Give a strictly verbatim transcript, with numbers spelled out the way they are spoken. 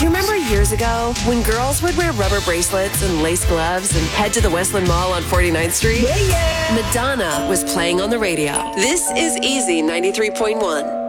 Do you remember years ago when girls would wear rubber bracelets and lace gloves and head to the Westland Mall on forty-ninth Street? Yeah, yeah. Madonna was playing on the radio. This is Easy ninety-three point one.